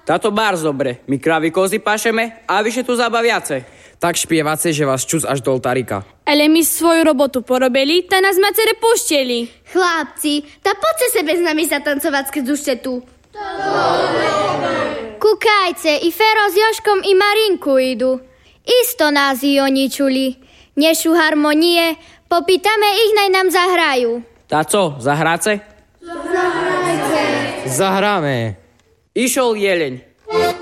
Táto bárs dobre. My krávy kozy pašeme a vyše tu zabaviace. Tak špievace, že vás čus až do oltárika. Ale my svoju robotu porobili, tá nás macere puštili. Chlapci, tá poďte sebe s nami zatancovať, keď už ste tu. Kukajce, i Fero s Joškom i Marinku idú. Isto nás i oni čuli. Nešu harmonie, popýtame ich, naj nám zahrajú. Tá co, zahráce? Zahráme. Išol jeleň.